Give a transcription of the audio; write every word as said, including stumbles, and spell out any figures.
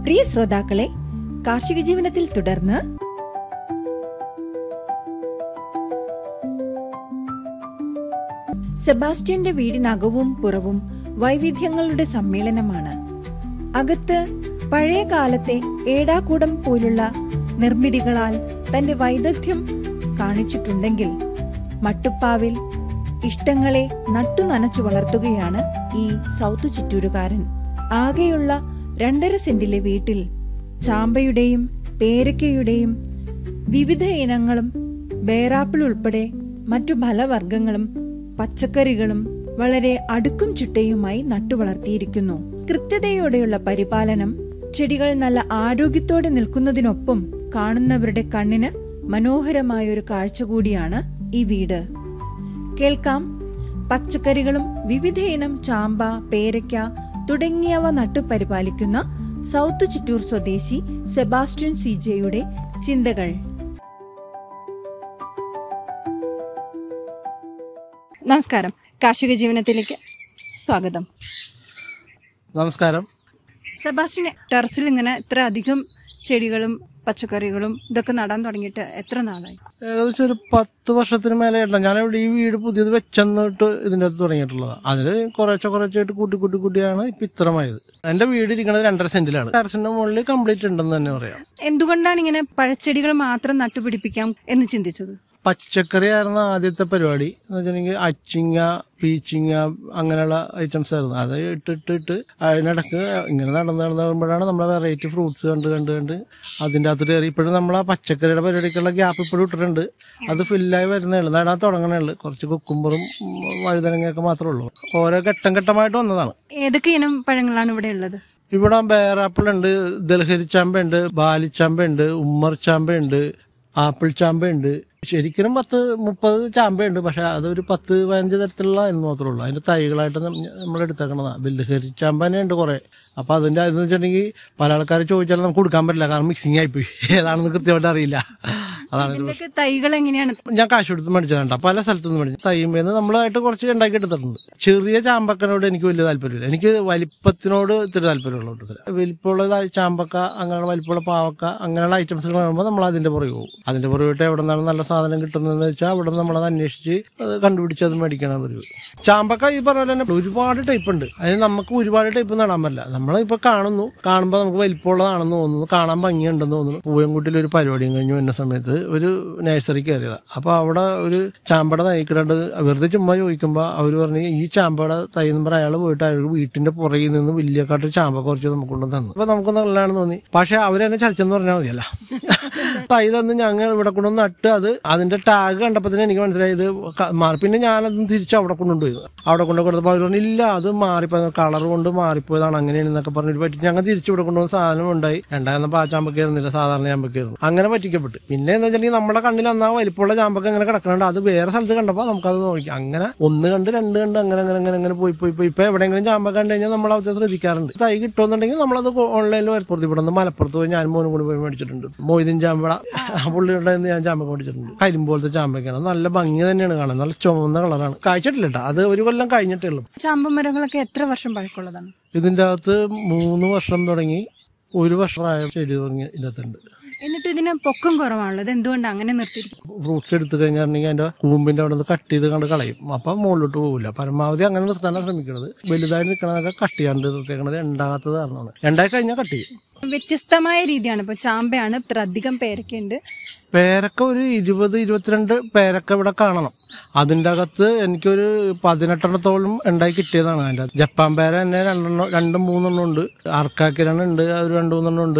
പ്രിയ ശ്രോതാക്കളെ, കാർഷിക ജീവനത്തിൽ തുടർന്ന് സെബാസ്റ്റ്യന്റെ വീടിനകവും പുറവും വൈവിധ്യങ്ങളുടെ സമ്മേളനമാണ്. അകത്ത് പഴയ കാലത്തെ ഏടാകൂടം പോലുള്ള നിർമ്മിതികളാൽ തന്റെ വൈദഗ്ധ്യം കാണിച്ചിട്ടുണ്ടെങ്കിൽ, മട്ടുപ്പാവിൽ ഇഷ്ടങ്ങളെ നട്ടുനനച്ചു വളർത്തുകയാണ് ഈ സൗത്ത് ചിറ്റൂരുകാരൻ. ആകെയുള്ള രണ്ടര സെന്റിലെ വീട്ടിൽ ചാമ്പയുടെയും പേരയ്ക്കയുടെയും വിവിധ ഇനങ്ങളും ബേറാപ്പിൾ ഉൾപ്പെടെ മറ്റു ഫലവർഗ്ഗങ്ങളും പച്ചക്കറികളും വളരെ അടുക്കും ചിട്ടയുമായി നട്ടുവളർത്തിയിരിക്കുന്നു. കൃത്യതയോടെയുള്ള പരിപാലനം ചെടികൾ നല്ല ആരോഗ്യത്തോടെ നിൽക്കുന്നതിനൊപ്പം കാണുന്നവരുടെ കണ്ണിന് മനോഹരമായൊരു കാഴ്ച കൂടിയാണ് ഈ വീട്. കേൾക്കാം, പച്ചക്കറികളും വിവിധ ഇനം ചാമ്പ, പേരയ്ക്ക തുടങ്ങിയവ നട്ടുപരിപാലിക്കുന്ന സൗത്ത് ചിറ്റൂർ സ്വദേശി സെബാസ്റ്റ്യൻ സി ജെയുടെ ചിന്തകൾ. നമസ്കാരം, കാർഷിക ജീവനത്തിലേക്ക് സ്വാഗതം. നമസ്കാരം. സെബാസ്റ്റ്യൻ, ടെറസിൽ ഇങ്ങനെ ഇത്ര അധികം ചെടികളും പച്ചക്കറികളും ഇതൊക്കെ നടാൻ തുടങ്ങിയിട്ട് എത്ര നാളായി? ഏകദേശം ഒരു പത്ത് വർഷത്തിന് മേലെ ആയിട്ടില്ല. ഞാനിവിടെ ഈ വീട് പുതിയത് വെച്ചെന്നിട്ട് ഇതിൻ്റെ അകത്ത് തുടങ്ങിയിട്ടുള്ളത്. അതില് കുറേശ്ശെ കുറച്ചായിട്ട് കൂട്ടി കൂട്ടി കൂട്ടിയാണ് ഇപ്പൊ ഇത്രമായത്. എന്റെ വീട് ഇരിക്കുന്നത് രണ്ടര സെന്റിലാണ്. ടെറസിന്റെ മുകളിൽ കംപ്ലീറ്റ് ഉണ്ടെന്ന് തന്നെ പറയാം. എന്തുകൊണ്ടാണ് ഇങ്ങനെ പഴച്ചെടികൾ മാത്രം നട്ടുപിടിപ്പിക്കാം എന്ന് ചിന്തിച്ചത്? പച്ചക്കറി ആയിരുന്ന ആദ്യത്തെ പരിപാടി എന്ന് വെച്ചിട്ടുണ്ടെങ്കിൽ അച്ചിങ്ങ, പീച്ചിങ്ങ അങ്ങനെയുള്ള ഐറ്റംസ് ആയിരുന്നു. അത് ഇട്ടിട്ടിട്ട് അതിനിടക്ക് ഇങ്ങനെ നടന്ന് നടന്ന് വരുമ്പോഴാണ് നമ്മളെ വെറൈറ്റി ഫ്രൂട്ട്സ് കണ്ട് കണ്ട് കണ്ട് അതിൻ്റെ അകത്ത് കയറി. ഇപ്പോഴും നമ്മളെ പച്ചക്കറിയുടെ പരിപാടിക്കുള്ള ഗ്യാപ്പ് ഇപ്പോഴും ഇട്ടിട്ടുണ്ട്. അത് ഫില്ലായി വരുന്നേ ഉള്ളൂ, നടാൻ തുടങ്ങണേ ഉള്ളൂ. കുറച്ച് കുക്കുമ്പറും വഴുതനങ്ങയൊക്കെ മാത്രമേ ഉള്ളൂ. ഓരോ ഘട്ടം ഘട്ടമായിട്ട് വന്നതാണ്. ഏതൊക്കെ ഇനം പഴങ്ങളാണ് ഇവിടെ ഉള്ളത്? ഇവിടെ ബേറാപ്പിൾ ഉണ്ട്, ദൽഹരി ചാമ്പ ഉണ്ട്, ബാലിച്ചാമ്പ ഉണ്ട്, ഉമ്മർ ചാമ്പ ഉണ്ട്, ആപ്പിൾ ചാമ്പ ഉണ്ട്. ശരിക്കും പത്ത് മുപ്പത് ചാമ്പയുണ്ട്. പക്ഷെ അതൊരു പത്ത് പതിനഞ്ച് തരത്തിലുള്ള എന്ന് മാത്രമേ ഉള്ളൂ. അതിന്റെ തൈകളായിട്ട് നമ്മൾ എടുത്തേക്കണതാണ്. ബിൽദഹരി ചാമ്പ തന്നെ ഉണ്ട് കുറെ. അപ്പൊ അതിന്റെ അതെന്ന് വെച്ചിട്ടുണ്ടെങ്കിൽ പല ആൾക്കാർ ചോദിച്ചാലും നമുക്ക് കൊടുക്കാൻ പറ്റില്ല, കാരണം മിക്സിംഗ് ആയിപ്പോയി, ഏതാണെന്ന് കൃത്യമായിട്ട് അറിയില്ല. അതാണ് തൈകൾ എങ്ങനെയാണ്? ഞാൻ കാശ് കൊടുത്ത് മേടിച്ചതാണ്, പല സ്ഥലത്തുനിന്ന് മേടിച്ചു. തൈമേന്ന് നമ്മളായിട്ട് കുറച്ച് ഉണ്ടാക്കി എടുത്തിട്ടുണ്ട്. ചെറിയ ചാമ്പക്കനോട് എനിക്ക് വലിയ താല്പര്യമില്ല. എനിക്ക് വലിപ്പത്തിനോട് ഇത്തിരി താല്പര്യമുള്ള കൂട്ടത്തില്. വലിപ്പമുള്ള ചാമ്പക്ക, അങ്ങനെയുള്ള വലിപ്പമുള്ള പാവക്ക, അങ്ങനെയുള്ള ഐറ്റംസുകൾ കാണുമ്പോൾ നമ്മൾ അതിന്റെ പുറകെ പോകും. അതിന്റെ പുറകോട്ട് എവിടെ നിന്നാണ് നല്ല സാധനം കിട്ടുന്നതെന്ന് വെച്ചാൽ അവിടെ നമ്മളത് അന്വേഷിച്ച് അത് കണ്ടുപിടിച്ച് അത് മേടിക്കണം പതിവ്. ചാമ്പക്ക ഈ പറഞ്ഞ തന്നെ ഒരുപാട് ടൈപ്പ് ഉണ്ട്. അതിന് നമുക്ക് ഒരുപാട് ടൈപ്പ് നടാൻ പറ്റില്ല. നമ്മളിപ്പോ കാണുന്നു, കാണുമ്പോൾ നമുക്ക് വലിപ്പമുള്ളതാണെന്ന് തോന്നുന്നു, കാണാൻ ഭംഗിയുണ്ടെന്ന് തോന്നുന്നു. പൂയംകുട്ടിയിൽ ഒരു പരിപാടിയും കഴിഞ്ഞു എന്ന സമയത്ത് ഒരു നഴ്സറി കയറിയതാ. അപ്പൊ അവിടെ ഒരു ചാമ്പയുടെ തൈ കിടണ്ട് വെറുതെ ചുമ്മാ ചോദിക്കുമ്പോ അവര് പറഞ്ഞു ഈ ചാമ്പയുടെ തൈ നമ്പർ അയാൾ പോയിട്ട് അയാൾ വീട്ടിന്റെ പുറകിൽ നിന്ന് വലിയ കാട്ട് ചാമ്പ കുറച്ച് നമുക്ക് കൊണ്ട് തന്നു. അപ്പൊ നമുക്ക് നല്ലതാണെന്ന് തോന്നി. പക്ഷെ അവരെന്നെ ചതിച്ചെന്ന് പറഞ്ഞാൽ മതിയല്ല. തൈ തന്ന് ഞങ്ങൾ ഇവിടെ കൊണ്ടുവന്ന് നട്ട് അത് അതിന്റെ ടാഗ് കണ്ടപ്പോ തന്നെ എനിക്ക് മനസ്സിലായി ഇത് മാറി. പിന്നെ ഞാനതും തിരിച്ച് അവിടെ കൊണ്ടുപോയി. അവിടെ കൊണ്ടു കൊടുത്തപ്പോ അവർ പറഞ്ഞു ഇല്ല അത് മാറിപ്പോയത് കളർ കൊണ്ട് മാറിപ്പോയതാണ് അങ്ങനെയാണെന്നൊക്കെ പറഞ്ഞിട്ട് പറ്റി ഞങ്ങൾ തിരിച്ചു ഇവിടെ കൊണ്ടുവന്ന സാധനം ഉണ്ടായി. രണ്ടായിരുന്നപ്പോ ആ ചാമ്പക്കായിരുന്നില്ല, സാധാരണ ചാമ്പക്കായിരുന്നു. അങ്ങനെ പറ്റിക്കപ്പെട്ടു. പിന്നെ എന്താ വെച്ചിട്ടുണ്ടെങ്കിൽ നമ്മുടെ കണ്ണിൽ അന്നാ വലിപ്പമുള്ള ചാമ്പക്ക അങ്ങനെ കിടക്കുന്നുണ്ട്. അത് വേറെ സ്ഥലത്ത് കണ്ടപ്പോ നമുക്കത് നോക്കി അങ്ങനെ ഒന്ന് കണ്ട് രണ്ട് കണ്ട് അങ്ങനെ അങ്ങനെ അങ്ങനെ അങ്ങനെ പോയി പോയി പോയി ഇപ്പൊ എവിടെയെങ്കിലും ചാമ്പക്ക കണ്ടു കഴിഞ്ഞാൽ നമ്മൾ അവത്തെ ശ്രദ്ധിക്കാറുണ്ട്. തൈ കിട്ടുമെന്നുണ്ടെങ്കിൽ നമ്മളത് ഓൺലൈനിൽ വരുപ്പുറത്ത് ഇവിടെ നിന്ന് മലപ്പുറത്ത് പോയി ഞാൻ മോനും കൂടി പോയി മേടിച്ചിട്ടുണ്ട്. മൊയ്തീൻ ചാമ്പട പുള്ളി ഉണ്ടായിരുന്നു, ഞാൻ ചാമ്പക്ക മേടിച്ചിട്ടുണ്ട്. കരിമ്പോലത്തെ ചാമ്പക്കാണ്, നല്ല ഭംഗി തന്നെയാണ് കാണാൻ, നല്ല ചുവന്ന കളറാണ്. കായ്ച്ചിട്ടില്ല കേട്ടോ, അത് ഒരു കൊല്ലം കഴിഞ്ഞിട്ടേ ഉള്ളൂ. ചാമ്പ മരങ്ങളൊക്കെ എത്ര വർഷം പഴക്കമുള്ളതാണ്? ഇതിന്റെ അകത്ത് മൂന്ന് വർഷം തുടങ്ങി ഒരു വർഷമായ ചെടി തുടങ്ങി ഇതിനകത്തുണ്ട്. എന്നിട്ട് ഇതിന് പൊക്കം കുറവാണുള്ളത്, എന്തുകൊണ്ട് അങ്ങനെ നിർത്തിയിരിക്കും? ഫ്രൂട്ട്സ് എടുത്തു കഴിഞ്ഞിട്ടുണ്ടെങ്കിൽ അതിന്റെ കൂമ്പിന്റെ അവിടെ നിന്ന് കട്ട് ചെയ്ത് കണ്ട് കളയും. അപ്പം മുകളിലോട്ട് പോകില്ല. പരമാവധി അങ്ങനെ നിർത്താനാണ് ശ്രമിക്കുന്നത്. വലുതായി നിൽക്കണതൊക്കെ കട്ട് ചെയ്യാണ്ട് നിർത്തിയേക്കണത് ഉണ്ടാകാത്തത് കാരണമാണ്. ഉണ്ടായി കഴിഞ്ഞാൽ കട്ട് ചെയ്യും. വ്യത്യസ്തമായ രീതിയാണ്. ഇപ്പൊ ചാമ്പയാണ്, ഇത്ര അധികം പേരൊക്കെയുണ്ട്. പേരക്ക ഒരു ഇരുപത് ഇരുപത്തിരണ്ട് പേരക്ക ഇവിടെ കാണണം. അതിൻ്റെ അകത്ത് എനിക്കൊരു പതിനെട്ടെണ്ണത്തോളം ഉണ്ടായി കിട്ടിയതാണ്. അതിൻ്റെ ജപ്പാൻ പേര തന്നെ രണ്ടെണ്ണം രണ്ടും മൂന്നെണ്ണം ഉണ്ട്. ആർക്കാക്കിരണം ഉണ്ട്, ഒരു രണ്ടു മൂന്നെണ്ണം ഉണ്ട്.